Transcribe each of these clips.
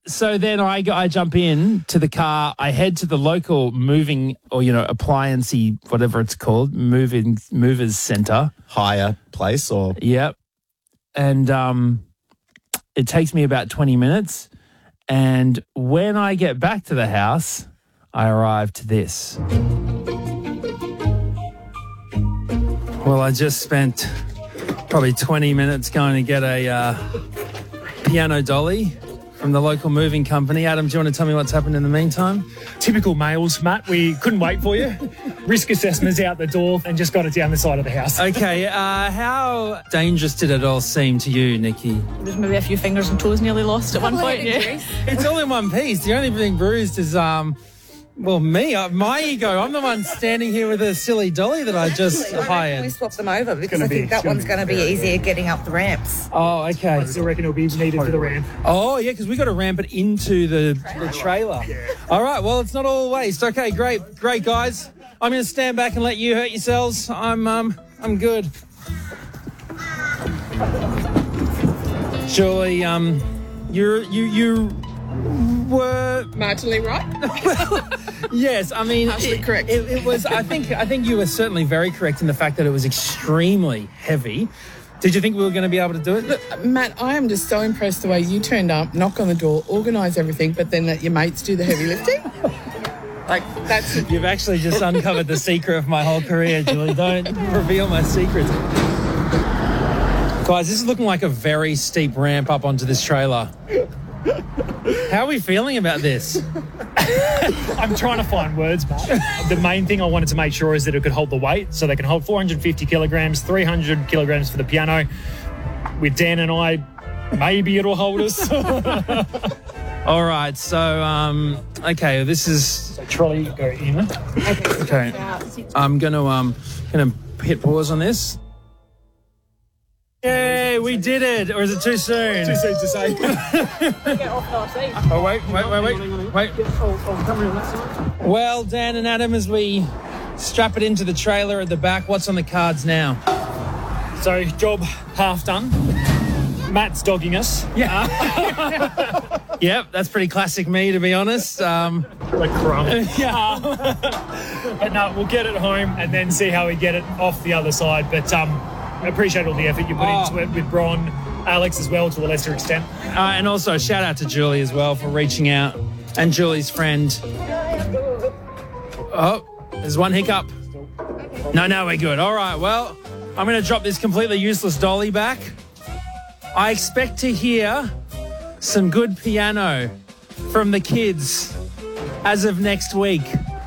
So then I jump in to the car. I head to the local moving or, appliancey, whatever it's called, movers centre. Hire place or... Yep. And it takes me about 20 minutes. And when I get back to the house, I arrive to this. Well, I just spent probably 20 minutes going to get a piano dolly from the local moving company. Adam, do you want to tell me what's happened in the meantime? Typical males, Matt. We couldn't wait for you. Risk assessment's out the door and just got it down the side of the house. Okay, how dangerous did it all seem to you, Nikki? There's maybe a few fingers and toes nearly lost at one point, yeah. It's all in one piece. The only thing bruised is, my ego. I'm the one standing here with a silly dolly that I just hired. We swapped them over because I think that one's going to be easier getting up the ramps. Oh, okay. I still reckon it'll be needed for the ramp. Oh, yeah, because we got to ramp it into the trailer. Yeah. All right, well, it's not all waste. Okay, great, guys. I'm going to stand back and let you hurt yourselves. I'm good. Julie, you were marginally right. Yes, I mean, partially correct. It was. I think you were certainly very correct in the fact that it was extremely heavy. Did you think we were going to be able to do it? Look, Matt, I am just so impressed the way you turned up, knock on the door, organise everything, but then let your mates do the heavy lifting. You've actually just uncovered the secret of my whole career, Julie. Don't reveal my secrets. Guys, this is looking like a very steep ramp up onto this trailer. How are we feeling about this? I'm trying to find words, Matt. The main thing I wanted to make sure is that it could hold the weight, so they can hold 450 kilograms, 300 kilograms for the piano. With Dan and I, maybe it'll hold us. All right, so okay, this is So trolley go in. okay. I'm gonna hit pause on this. Yay, we did it! Or is it too soon? Too soon to say. Get off our seat. Oh wait. Well, Dan and Adam, as we strap it into the trailer at the back, what's on the cards now? So job half done. Matt's dogging us. Yeah. Yep, that's pretty classic me, to be honest. Like crumb. Yeah. But no, we'll get it home and then see how we get it off the other side. But I appreciate all the effort you put into it with Bron, Alex as well to a lesser extent. And also shout out to Julie as well for reaching out, and Julie's friend. Oh, there's one hiccup. No, we're good. All right, well, I'm going to drop this completely useless dolly back. I expect to hear some good piano from the kids as of next week.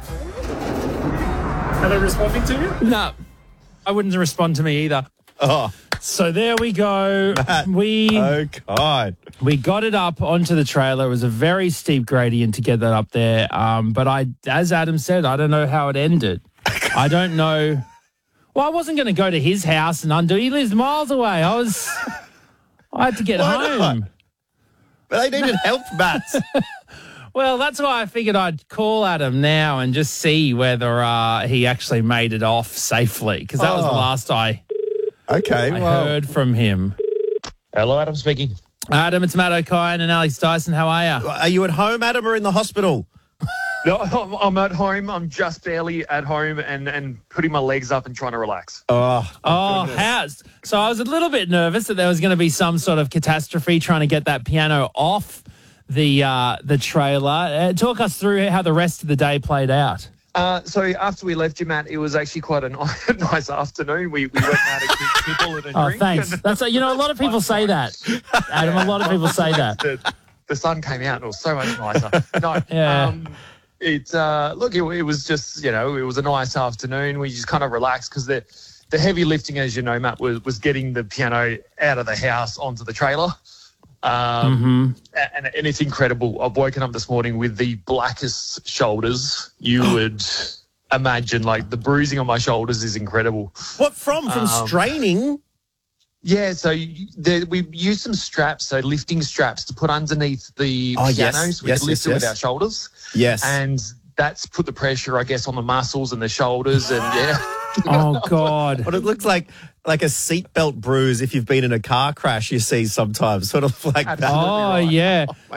Are they responding to you? No, I wouldn't respond to me either. Oh, So there we go. Matt. We Oh, God. got it up onto the trailer. It was a very steep gradient to get that up there. But as Adam said, I don't know how it ended. I don't know. Well, I wasn't going to go to his house and undo. He lives miles away. I had to get Why home. not? But they needed help, Matt. Well, that's why I figured I'd call Adam now and just see whether he actually made it off safely, because that was the last I heard from him. Hello, Adam speaking. Adam, it's Matt O'Kine and Alex Dyson. How are you? Are you at home, Adam, or in the hospital? No, I'm at home. I'm just barely at home and putting my legs up and trying to relax. So I was a little bit nervous that there was going to be some sort of catastrophe trying to get that piano off the trailer. Talk us through how the rest of the day played out. So after we left you, Matt, it was actually quite a nice afternoon. We went out to people and a drink. Oh, thanks. That's a lot of people say that, Adam. A lot of people say that. The sun came out and it was so much nicer. No, Yeah. It was just, it was a nice afternoon. We just kind of relaxed because the heavy lifting, as you know, Matt, was getting the piano out of the house onto the trailer. And it's incredible. I've woken up this morning with the blackest shoulders you would imagine. Like, the bruising on my shoulders is incredible. What from? From straining? Yeah, so we use some straps, so lifting straps to put underneath the piano so we can lift it with our shoulders. Yes. And that's put the pressure, I guess, on the muscles and the shoulders and, Oh, God. What it looks like a seatbelt bruise if you've been in a car crash you see sometimes, sort of like that. Oh, yeah.